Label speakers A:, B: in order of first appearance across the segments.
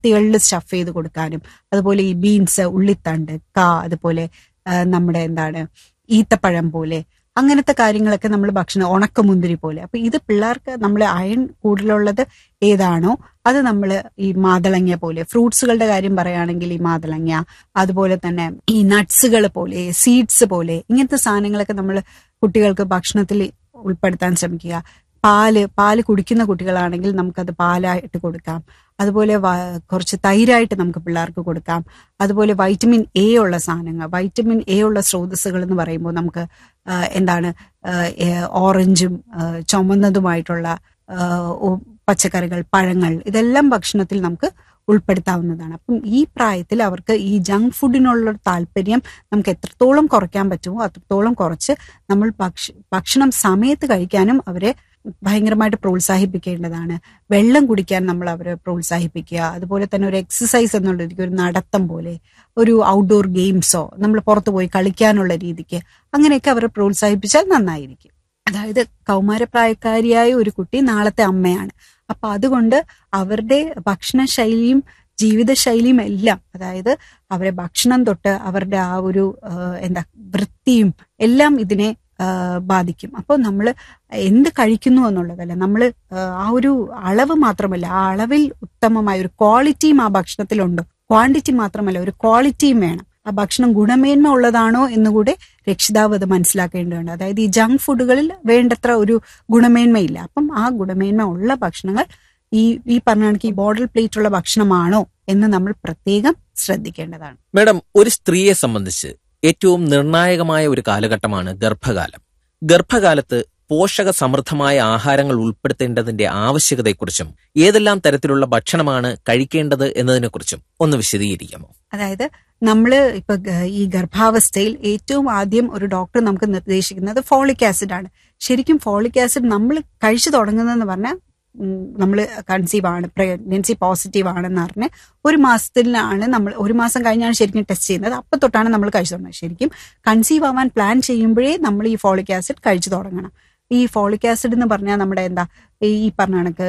A: കത്തികളിൽ stuff ചെയ്ത് കൊടുക്കാനും, അതുപോലെ ഈ ബീൻസ്, ഉള്ളിത്തണ്ട്, അതുപോലെ നമ്മുടെ ഈത്തപ്പഴം പോലെ അങ്ങനത്തെ കാര്യങ്ങളൊക്കെ നമ്മൾ ഭക്ഷണം, ഉണക്കമുന്തിരി പോലെ. അപ്പൊ ഇത് പിള്ളേർക്ക് നമ്മൾ അയൺ കൂടുതലുള്ളത് ഏതാണോ അത് നമ്മൾ ഈ മാതളങ്ങ പോലെ, ഫ്രൂട്ട്സുകളുടെ കാര്യം പറയുകയാണെങ്കിൽ ഈ മാതളങ്ങ, അതുപോലെ തന്നെ ഈ നട്ട്സുകൾ പോലെ, സീഡ്സ് പോലെ ഇങ്ങനത്തെ സാധനങ്ങളൊക്കെ നമ്മൾ കുട്ടികൾക്ക് ഭക്ഷണത്തിൽ ഉൾപ്പെടുത്താൻ ശ്രമിക്കുക. പാല് കുടിക്കുന്ന കുട്ടികളാണെങ്കിൽ നമുക്കത് പാലായിട്ട് കൊടുക്കാം. അതുപോലെ കുറച്ച് തൈരായിട്ട് നമുക്ക് പിള്ളേർക്ക് കൊടുക്കാം. അതുപോലെ വൈറ്റമിൻ എ ഉള്ള സാധനങ്ങൾ, വൈറ്റമിൻ എ ഉള്ള സ്രോതസ്സുകൾ എന്ന് പറയുമ്പോൾ നമുക്ക് ഓറഞ്ചും ചുമന്നതുമായിട്ടുള്ള പച്ചക്കറികൾ, പഴങ്ങൾ, ഇതെല്ലാം ഭക്ഷണത്തിൽ നമുക്ക് ഉൾപ്പെടുത്താവുന്നതാണ്. അപ്പം ഈ പ്രായത്തിൽ അവർക്ക് ഈ ജങ്ക് ഫുഡിനുള്ള താല്പര്യം നമുക്ക് എത്രത്തോളം കുറയ്ക്കാൻ പറ്റുമോ അത്രത്തോളം കുറച്ച് നമ്മൾ ഭക്ഷണം സമയത്ത് കഴിക്കാനും അവരെ ഭയങ്കരമായിട്ട് പ്രോത്സാഹിപ്പിക്കേണ്ടതാണ്. വെള്ളം കുടിക്കാൻ നമ്മൾ അവരെ പ്രോത്സാഹിപ്പിക്കുക. അതുപോലെ തന്നെ ഒരു എക്സസൈസ് എന്നുള്ള രീതിക്ക്, ഒരു നടത്തം പോലെ, ഒരു ഔട്ട്ഡോർ ഗെയിംസോ നമ്മൾ പുറത്തു പോയി കളിക്കാനുള്ള രീതിക്ക് അങ്ങനെയൊക്കെ അവരെ പ്രോത്സാഹിപ്പിച്ചാൽ നന്നായിരിക്കും. അതായത് കൗമാരപ്രായക്കാരിയായ ഒരു കുട്ടി നാളത്തെ അമ്മയാണ്. അപ്പൊ അതുകൊണ്ട് അവരുടെ ഭക്ഷണശൈലിയും ജീവിതശൈലിയും എല്ലാം, അതായത് അവരെ ഭക്ഷണം തൊട്ട് അവരുടെ ആ ഒരു വൃത്തിയും എല്ലാം ഇതിനെ ബാധിക്കും. അപ്പോൾ നമ്മൾ എന്ത് കഴിക്കുന്നു എന്നുള്ളതല്ല, നമ്മൾ ആ ഒരു അളവ് മാത്രമല്ല, ആ അളവിൽ ഉത്തമമായ ഒരു ക്വാളിറ്റിയും ആ ഭക്ഷണത്തിലുണ്ടോ, ക്വാണ്ടിറ്റി മാത്രമല്ല ഒരു ക്വാളിറ്റിയും വേണം. ആ ഭക്ഷണം ഗുണമേന്മ ഉള്ളതാണോ എന്നുകൂടെ രക്ഷിതാവ് അത് മനസ്സിലാക്കേണ്ടതുണ്ട്. അതായത് ഈ ജങ്ക് ഫുഡുകളിൽ വേണ്ടത്ര ഒരു ഗുണമേന്മയില്ല. അപ്പം ആ ഗുണമേന്മ ഉള്ള ഭക്ഷണങ്ങൾ ഈ പറഞ്ഞ കണക്ക് ഈ ബോർഡർ പ്ലേറ്റ് ഉള്ള ഭക്ഷണമാണോ എന്ന് നമ്മൾ പ്രത്യേകം ശ്രദ്ധിക്കേണ്ടതാണ്.
B: മാഡം, ഒരു സ്ത്രീയെ സംബന്ധിച്ച് ഏറ്റവും നിർണായകമായ ഒരു കാലഘട്ടമാണ് ഗർഭകാലം. ഗർഭകാലത്ത് പോഷക സമൃദ്ധമായ ആഹാരങ്ങൾ ഉൾപ്പെടുത്തേണ്ടതിന്റെ ആവശ്യകതയെക്കുറിച്ചും ഏതെല്ലാം തരത്തിലുള്ള ഭക്ഷണമാണ് കഴിക്കേണ്ടത് എന്നതിനെക്കുറിച്ചും ഒന്ന് വിശദീകരിക്കാമോ?
A: അതായത് നമ്മള് ഇപ്പൊ ഈ ഗർഭാവസ്ഥയിൽ ഏറ്റവും ആദ്യം ഒരു ഡോക്ടർ നമുക്ക് നിർദ്ദേശിക്കുന്നത് ഫോളിക് ആസിഡ് ആണ്. ശരിക്കും ഫോളിക് ആസിഡ് നമ്മൾ കഴിച്ചു തുടങ്ങുന്നതെന്ന് പറഞ്ഞാൽ നമ്മൾ കൺസീവ് ആണ്, പ്രഗ്നൻസി പോസിറ്റീവ് ആണെന്ന് പറഞ്ഞ് ഒരു മാസത്തിലാണ് നമ്മൾ, ഒരു മാസം കഴിഞ്ഞാണ് ശരിക്കും ടെസ്റ്റ് ചെയ്യുന്നത്. അപ്പൊ തൊട്ടാണ് നമ്മൾ കഴിച്ചു തുടങ്ങുന്നത്. ശരിക്കും കൺസീവ് ആവാൻ പ്ലാൻ ചെയ്യുമ്പോഴേ നമ്മൾ ഈ ഫോളിക് ആസിഡ് കഴിച്ചു തുടങ്ങണം. ഈ ഫോളിക് ആസിഡ് എന്ന് പറഞ്ഞാൽ നമ്മുടെ ഈ പറഞ്ഞ കണക്ക്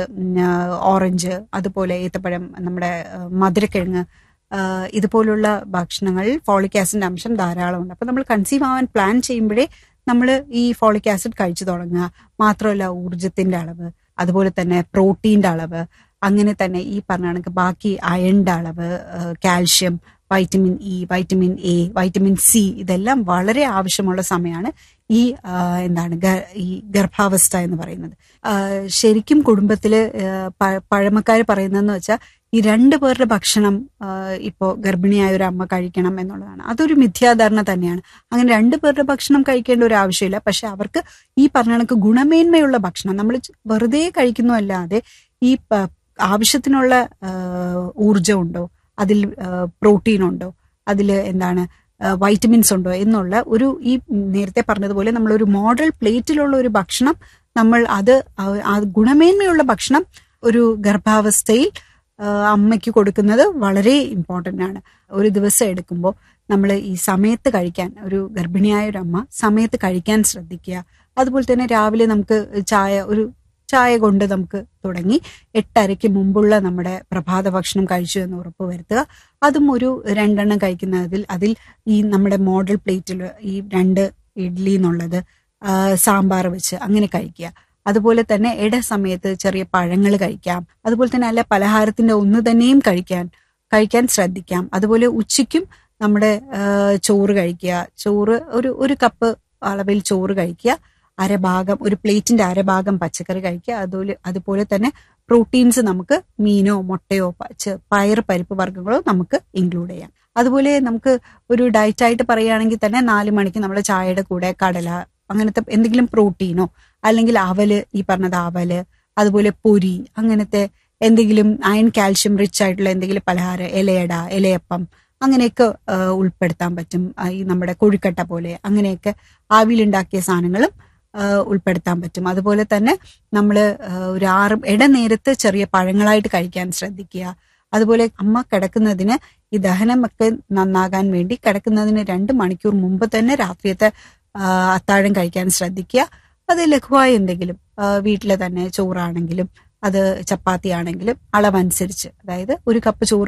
A: ഓറഞ്ച്, അതുപോലെ ഏത്തപ്പഴം, നമ്മുടെ മധുരക്കിഴങ്ങ്, ഇതുപോലുള്ള ഭക്ഷണങ്ങളിൽ ഫോളിക് ആസിഡിന്റെ അംശം ധാരാളമുണ്ട്. അപ്പൊ നമ്മൾ കൺസീവ് ആവാൻ പ്ലാൻ ചെയ്യുമ്പോഴേ നമ്മൾ ഈ ഫോളിക് ആസിഡ് കഴിച്ചു തുടങ്ങുക. മാത്രമല്ല ഊർജത്തിന്റെ അളവ്, അതുപോലെ തന്നെ പ്രോട്ടീന്റെ അളവ്, അങ്ങനെ തന്നെ ഈ പറഞ്ഞ കണക്ക് ബാക്കി അയണിന്റെ അളവ്, calcium, vitamin E, vitamin A, vitamin C, ഇതെല്ലാം വളരെ ആവശ്യമുള്ള സമയമാണ് ഈ ഈ ഗർഭാവസ്ഥ എന്ന് പറയുന്നത്. ശരിക്കും കുടുംബത്തില് പഴമക്കാർ പറയുന്നതെന്ന് വെച്ചാൽ ഈ 2 പേരുടെ ഭക്ഷണം ഇപ്പോ ഗർഭിണിയായ ഒരു അമ്മ കഴിക്കണം എന്നുള്ളതാണ്. അതൊരു മിഥ്യാധാരണ തന്നെയാണ്. അങ്ങനെ 2 പേരുടെ ഭക്ഷണം കഴിക്കേണ്ട ഒരു ആവശ്യമില്ല. പക്ഷെ അവർക്ക് ഈ പറഞ്ഞ കണക്ക് ഗുണമേന്മയുള്ള ഭക്ഷണം നമ്മൾ വെറുതെ കഴിക്കുന്നു അല്ലാതെ ഈ ആവശ്യത്തിനുള്ള ഊർജം ഉണ്ടോ, അതിൽ പ്രോട്ടീൻ ഉണ്ടോ, അതിൽ വൈറ്റമിൻസ് ഉണ്ടോ എന്നുള്ള ഒരു, ഈ നേരത്തെ പറഞ്ഞതുപോലെ നമ്മളൊരു മോഡൽ പ്ലേറ്റിലുള്ള ഒരു ഭക്ഷണം, നമ്മൾ അത് ഗുണമേന്മയുള്ള ഭക്ഷണം ഒരു ഗർഭാവസ്ഥയിൽ അമ്മയ്ക്ക് കൊടുക്കുന്നത് വളരെ ഇമ്പോർട്ടൻ്റ് ആണ്. ഒരു ദിവസം എടുക്കുമ്പോൾ നമ്മൾ ഈ സമയത്ത് കഴിക്കാൻ, ഒരു ഗർഭിണിയായ ഒരു അമ്മ സമയത്ത് കഴിക്കാൻ ശ്രദ്ധിക്കുക. അതുപോലെ തന്നെ രാവിലെ നമുക്ക് ചായ കൊണ്ട് നമുക്ക് തുടങ്ങി 8:30 മുമ്പുള്ള നമ്മുടെ പ്രഭാത ഭക്ഷണം കഴിച്ചു എന്ന് ഉറപ്പ് വരുത്തുക. അതും ഒരു 2 എണ്ണം കഴിക്കുന്നതിൽ അതിൽ ഈ നമ്മുടെ മോഡൽ പ്ലേറ്റിൽ ഈ 2 ഇഡ്ഡലി എന്നുള്ളത് സാമ്പാർ വെച്ച് അങ്ങനെ കഴിക്കുക. അതുപോലെ തന്നെ സമയത്ത് ചെറിയ പഴങ്ങൾ കഴിക്കാം. അതുപോലെ തന്നെ അല്ല പലഹാരത്തിന്റെ ഒന്ന് തന്നെയും കഴിക്കാൻ ശ്രദ്ധിക്കാം. അതുപോലെ ഉച്ചയ്ക്കും നമ്മുടെ ചോറ് കഴിക്കുക. ചോറ് ഒരു കപ്പ് അളവിൽ ചോറ് കഴിക്കുക. ഒരു പ്ലേറ്റിന്റെ അരഭാഗം പച്ചക്കറി കഴിക്കുക. അതുപോലെ തന്നെ പ്രോട്ടീൻസ് നമുക്ക് മീനോ മുട്ടയോ പരിപ്പ് വർഗ്ഗങ്ങളോ നമുക്ക് ഇൻക്ലൂഡ് ചെയ്യാം. അതുപോലെ നമുക്ക് ഒരു ഡയറ്റായിട്ട് പറയുകയാണെങ്കിൽ തന്നെ 4 മണിക്ക് നമ്മുടെ ചായയുടെ കൂടെ കടല, അങ്ങനത്തെ എന്തെങ്കിലും പ്രോട്ടീനോ അല്ലെങ്കിൽ ഈ പറഞ്ഞത് അവല്, അതുപോലെ പൊരി, അങ്ങനത്തെ എന്തെങ്കിലും അയൺ കാൽഷ്യം റിച്ച് ആയിട്ടുള്ള എന്തെങ്കിലും പലഹാരം, ഇലയട, ഇലയപ്പം, അങ്ങനെയൊക്കെ ഉൾപ്പെടുത്താൻ പറ്റും. ഈ നമ്മുടെ കൊഴുക്കട്ട പോലെ അങ്ങനെയൊക്കെ ആവിയിലുണ്ടാക്കിയ സാധനങ്ങളും ഉൾപ്പെടുത്താൻ പറ്റും. അതുപോലെ തന്നെ നമ്മൾ ഒരു ഇടനേരത്ത് ചെറിയ പഴങ്ങളായിട്ട് കഴിക്കാൻ ശ്രദ്ധിക്കുക. അതുപോലെ അമ്മ കിടക്കുന്നതിന് ഈ ദഹനമൊക്കെ നന്നാകാൻ വേണ്ടി കിടക്കുന്നതിന് 2 മണിക്കൂർ മുമ്പ് തന്നെ രാത്രിയത്തെ അത്താഴം കഴിക്കാൻ ശ്രദ്ധിക്കുക. അത് ലഘുവായ എന്തെങ്കിലും വീട്ടിലെ തന്നെ ചോറാണെങ്കിലും അത് ചപ്പാത്തി ആണെങ്കിലും അളവനുസരിച്ച്, അതായത് 1 കപ്പ് ചോറ്